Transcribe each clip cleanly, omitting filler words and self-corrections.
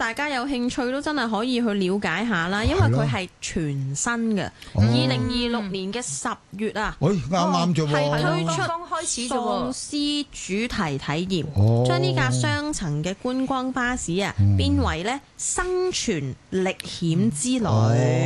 大家有興趣都真係可以去了解下啦，因為佢係全新嘅。2026年嘅10月啊， 喂，啱啱啫喎， 係推出剛開始啫喪喎。 屍主題體驗，將呢架雙層嘅觀光巴士啊，變為咧生存歷險之旅。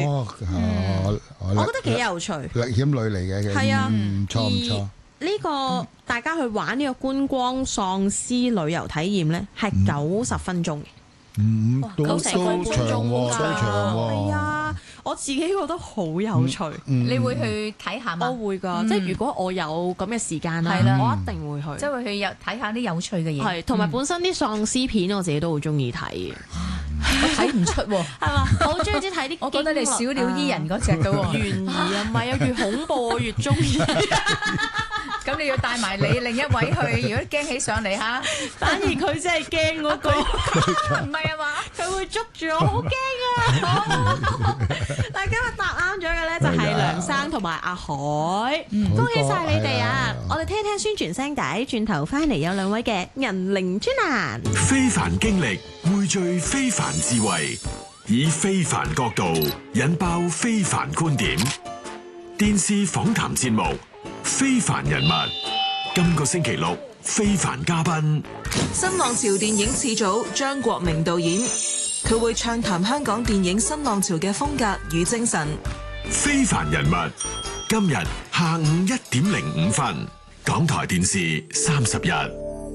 我覺得幾有趣， 歷險旅嚟嘅， 係啊， 唔錯唔錯。 呢個大家去玩呢個觀光喪屍旅遊體驗呢，係90分鐘嘅， 都成個半鐘長喎， 㗎都長喎。 係啊，我自己覺得好有趣。 你會去睇下嘛？ 我會㗎，即係如果我有咁嘅時間啦， 係啦我一定會去。 即係會去睇下啲有趣嘅嘢。 係，同埋本身啲喪屍片我自己都好中意睇嘅， 我睇唔出喎， 係嘛？我好中意啲睇啲， 我覺得你小鳥依人嗰只㗎喎。 懸疑啊，唔係啊，越恐怖我越中意。 咁你要帶埋你另一位去，如果驚起上嚟嚇， 反而佢真係驚嗰個， 唔係啊嘛？ 佢會捉住我，好驚啊！但係今日答啱咗嘅咧就係梁生同埋阿海，恭喜晒你哋啊！我哋聽聽宣傳聲帶，轉頭翻嚟有兩位嘅銀齡專欄， 非凡經歷匯聚非凡智慧，以非凡角度引爆非凡觀點。電視訪談節目《非凡人物》，今個星期六非凡嘉賓， 新浪潮電影始祖張國明導演，佢會暢談香港電影新浪潮嘅風格與精神。 非凡人物今日下午1:05，港台電視31。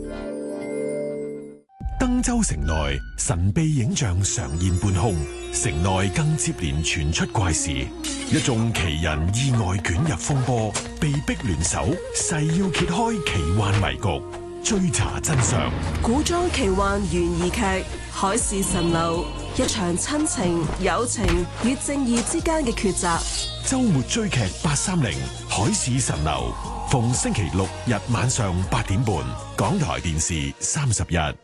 登州城內神秘影像常現半空，城內更接連傳出怪事，一眾奇人意外捲入風波，被逼聯手，誓要揭開奇幻迷局，追查真相。 古裝奇幻懸疑劇《海市蜃樓》，一場親情、友情與正義之間嘅抉擇。 周末追劇830《海市蜃樓》，逢星期六日晚上8點半，港台電視31。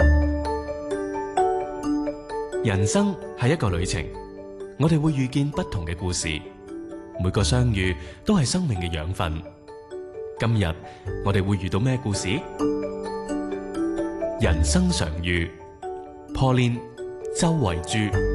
人生係一個旅程，我哋會遇見不同嘅故事，每個相遇都係生命嘅養分。今日我哋會遇到咩故事？人生常遇 ，Pauline 周慧珠。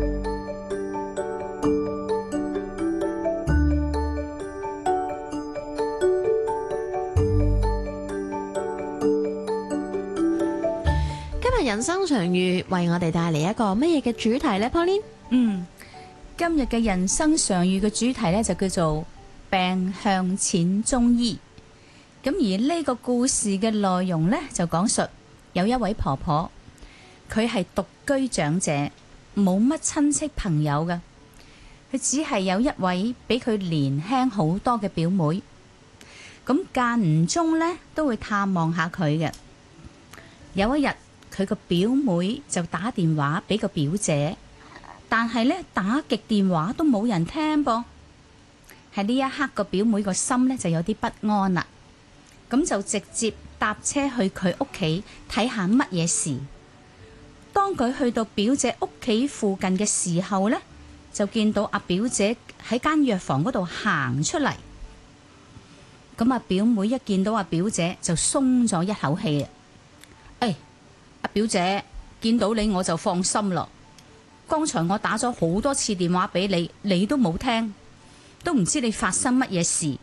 人生常遇為我哋帶嚟一個乜嘢嘅主題呢 Pauline？ 今日嘅人生常遇嘅主題呢，就叫做病向淺中醫。咁而呢個故事嘅內容呢，就講述有一位婆婆，佢係獨居長者，冇乜親戚朋友㗎，佢只係有一位比佢年輕好多嘅表妹，咁間唔中呢，都會探望下佢嘅。有一日，佢個表妹就打電話俾個表姐，但係呢，打極電話都冇人聽噃。喺呢一刻，個表妹個心呢就有啲不安啦，咁就直接搭車去佢屋企睇下乜嘢事。當佢去到表姐屋企附近嘅時候呢，就見到阿表姐喺間藥房嗰度行出嚟。咁阿表妹一見到阿表姐就鬆咗一口氣啊！阿表姐，見到你我就放心咯。剛才我打咗好多次電話俾你，你都冇聽，都唔知你發生乜嘢事。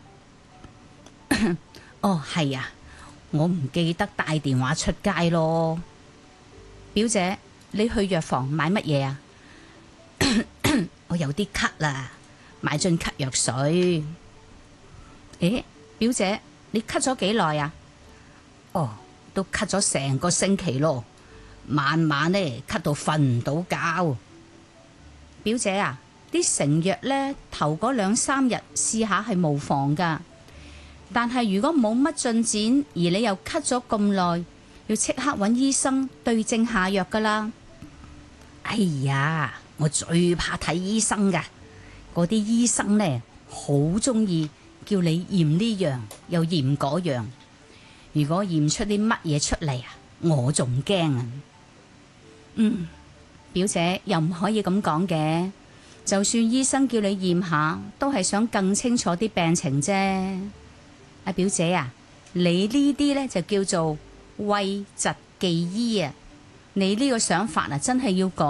哦，係啊，我唔記得帶電話出街咯。表姐，你去藥房買乜嘢啊？我有啲咳啦，買樽咳藥水。誒，表姐，你咳咗幾耐啊？哦，都咳咗成個星期咯。晚晚呢咳到瞓唔到覺。表姐啊，啲成藥呢頭嗰2-3日試下係無妨噶，但係如果冇乜進展，而你又咳咗咁耐，要即刻揾醫生對症下藥噶啦。哎呀，我最怕睇醫生噶，嗰啲醫生呢好中意叫你驗呢樣又驗嗰樣，如果驗出啲乜嘢出嚟啊，我仲驚啊！表姐又唔可以咁講嘅，就算醫生叫你驗下，都係想更清楚啲病情啫。阿表姐啊，你呢啲呢就叫做諱疾忌醫啊，你呢個想法啊真係要改。